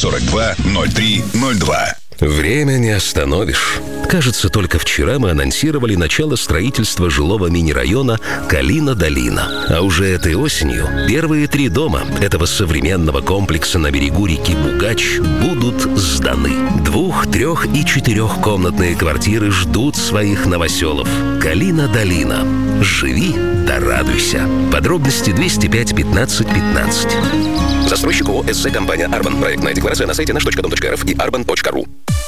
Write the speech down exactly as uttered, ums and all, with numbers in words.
сорок два ноль три ноль два. Время не остановишь. Кажется, только вчера мы анонсировали начало строительства жилого мини-района Калина-Долина. А уже этой осенью первые три дома этого современного комплекса на берегу реки Бугач будут сданы. Двух-, трех- и четырехкомнатные квартиры ждут своих новоселов. Калина-Долина. Живи да радуйся. Подробности двести пять пятнадцать пятнадцать. Застройщик ООО «СЗ Компания Арбан». Проектная декларация на сайте наш точка дом точка рф и арбан точка ру.